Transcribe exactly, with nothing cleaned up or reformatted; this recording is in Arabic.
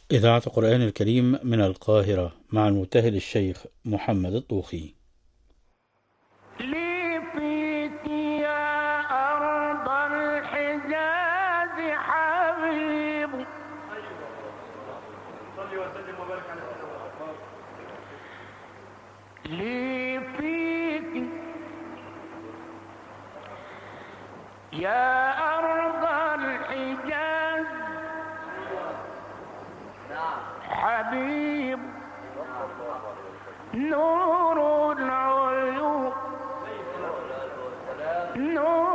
إذاعة القرآن الكريم من القاهرة مع المبتهل الشيخ محمد الطوخي. لي فيك يا أرض الحجاز حبيب، لي فيك يا أرض الحجاز حبيب، نور العيون نور